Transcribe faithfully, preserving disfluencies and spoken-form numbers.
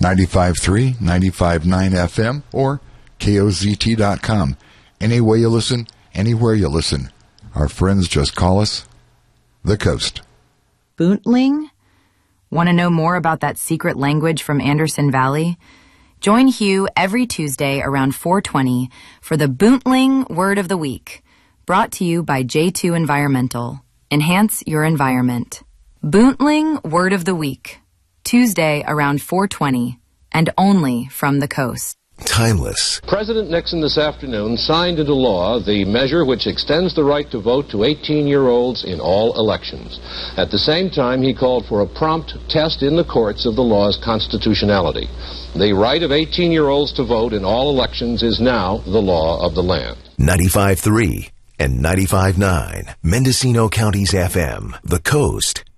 ninety-five point three, ninety-five point nine F M, or K O Z T dot com. Any way you listen, anywhere you listen. Our friends just call us The Coast. Boontling? Want to know more about that secret language from Anderson Valley? Join Hugh every Tuesday around four twenty for the Boontling Word of the Week, brought to you by J two Environmental. Enhance your environment. Boontling Word of the Week, Tuesday around four twenty, and only from the Coast. Timeless. President Nixon this afternoon signed into law the measure which extends the right to vote to eighteen-year-olds in all elections. At the same time, he called for a prompt test in the courts of the law's constitutionality. The right of eighteen-year-olds to vote in all elections is now the law of the land. ninety-five point three and ninety-five point nine, Mendocino County's F M, The Coast.